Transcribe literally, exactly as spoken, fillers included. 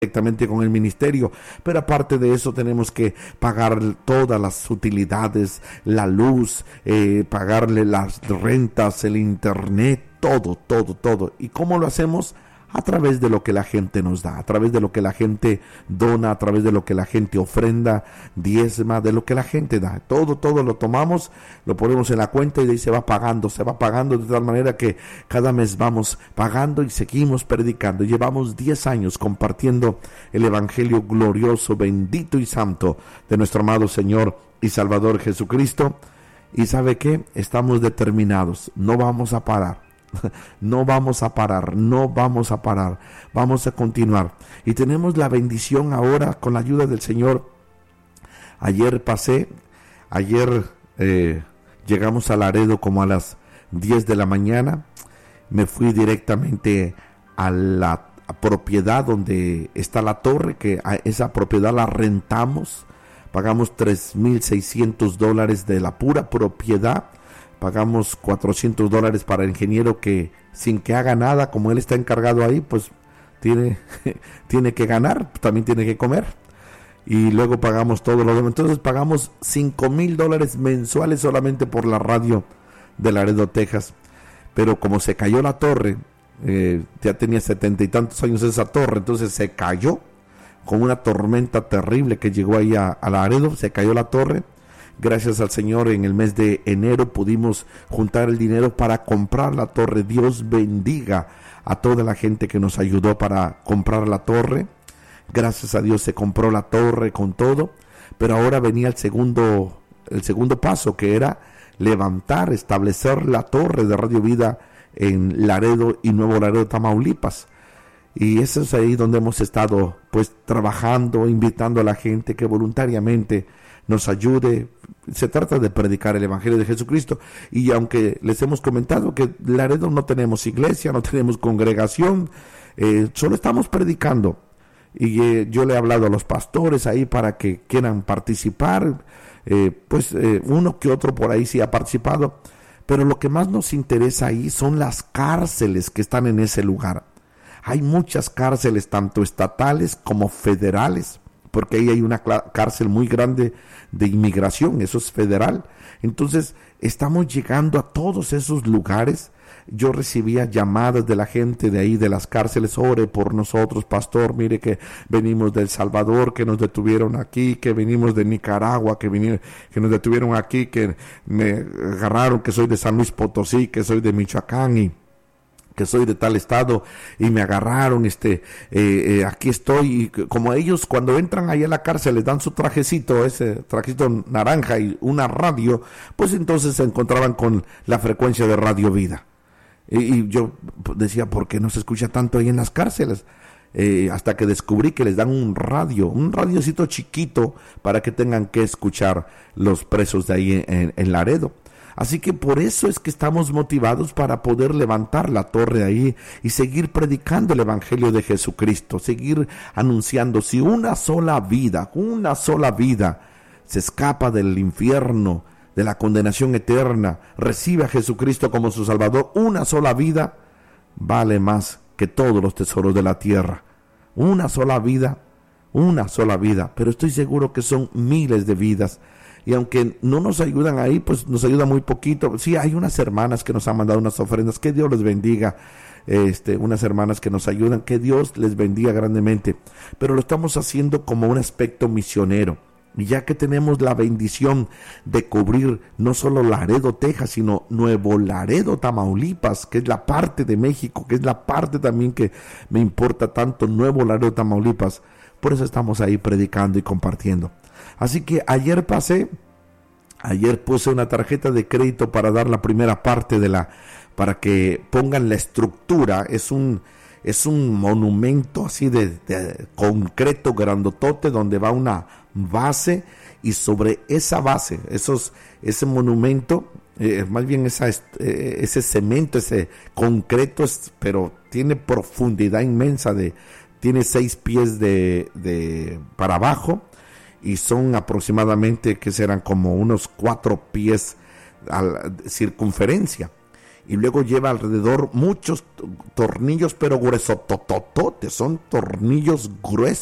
directamente con el ministerio, pero aparte de eso tenemos que pagar todas las utilidades, la luz, eh, pagarle las rentas, el internet, todo, todo, todo. ¿Y cómo lo hacemos? A través de lo que la gente nos da, a través de lo que la gente dona, a través de lo que la gente ofrenda, diezma, de lo que la gente da. Todo, todo lo tomamos, lo ponemos en la cuenta y de ahí se va pagando, se va pagando de tal manera que cada mes vamos pagando y seguimos predicando. Llevamos diez años compartiendo el evangelio glorioso, bendito y santo de nuestro amado Señor y Salvador Jesucristo. Y ¿sabe qué? Estamos determinados, no vamos a parar. No vamos a parar, no vamos a parar, vamos a continuar. Y tenemos la bendición ahora con la ayuda del Señor. Ayer pasé, ayer eh, llegamos a Laredo como a las diez de la mañana. Me fui directamente a la propiedad donde está la torre, que a esa propiedad la rentamos. Pagamos tres mil seiscientos dólares de la pura propiedad. Pagamos cuatrocientos dólares para el ingeniero que sin que haga nada, como él está encargado ahí, pues tiene, tiene que ganar, también tiene que comer. Y luego pagamos todo lo demás. Entonces pagamos cinco mil dólares mensuales solamente por la radio de Laredo, Texas. Pero como se cayó la torre, eh, ya tenía setenta y tantos años esa torre, entonces se cayó con una tormenta terrible que llegó ahí a, a Laredo, se cayó la torre. Gracias al Señor, en el mes de enero pudimos juntar el dinero para comprar la torre. Dios bendiga a toda la gente que nos ayudó para comprar la torre. Gracias a Dios se compró la torre con todo, pero ahora venía el segundo, el segundo paso, que era levantar, establecer la torre de Radio Vida en Laredo y Nuevo Laredo, Tamaulipas. Y eso es ahí donde hemos estado pues trabajando, invitando a la gente que voluntariamente nos ayude. Se trata de predicar el evangelio de Jesucristo, y aunque les hemos comentado que Laredo no tenemos iglesia, no tenemos congregación, eh, solo estamos predicando, y eh, yo le he hablado a los pastores ahí para que quieran participar, eh, pues eh, uno que otro por ahí sí ha participado, pero lo que más nos interesa ahí son las cárceles que están en ese lugar. Hay muchas cárceles, tanto estatales como federales, porque ahí hay una cárcel muy grande de inmigración, eso es federal. Entonces estamos llegando a todos esos lugares. Yo recibía llamadas de la gente de ahí, de las cárceles: ore por nosotros, pastor, mire que venimos de El Salvador, que nos detuvieron aquí, que venimos de Nicaragua, que vinieron, que nos detuvieron aquí, que me agarraron, que soy de San Luis Potosí, que soy de Michoacán y que soy de tal estado y me agarraron, este, eh, eh, aquí estoy. Y como ellos cuando entran ahí a la cárcel les dan su trajecito, ese trajecito naranja y una radio, pues entonces se encontraban con la frecuencia de Radio Vida. Y, y yo decía, ¿por qué no se escucha tanto ahí en las cárceles? Eh, hasta que descubrí que les dan un radio, un radiocito chiquito para que tengan que escuchar los presos de ahí en, en Laredo. Así que por eso es que estamos motivados para poder levantar la torre ahí y seguir predicando el evangelio de Jesucristo, seguir anunciando. Si una sola vida, una sola vida se escapa del infierno, de la condenación eterna, recibe a Jesucristo como su Salvador, una sola vida vale más que todos los tesoros de la tierra. Una sola vida, una sola vida, pero estoy seguro que son miles de vidas. Y aunque no nos ayudan ahí, pues nos ayuda muy poquito. Sí, hay unas hermanas que nos han mandado unas ofrendas, que Dios les bendiga. Este, unas hermanas que nos ayudan, que Dios les bendiga grandemente. Pero lo estamos haciendo como un aspecto misionero. Y ya que tenemos la bendición de cubrir no solo Laredo, Texas, sino Nuevo Laredo, Tamaulipas, que es la parte de México, que es la parte también que me importa tanto, Nuevo Laredo, Tamaulipas. Por eso estamos ahí predicando y compartiendo. Así que ayer pasé, ayer puse una tarjeta de crédito para dar la primera parte de la, para que pongan la estructura. Es un, es un monumento así de, de concreto grandotote donde va una base, y sobre esa base, esos, ese monumento, eh, más bien esa, eh, ese cemento, ese concreto, es, pero tiene profundidad inmensa, de, tiene seis pies de, de para abajo. Y son aproximadamente, que serán como unos cuatro pies a la circunferencia. y luego lleva alrededor muchos tornillos, pero gruesototototes, son tornillos gruesos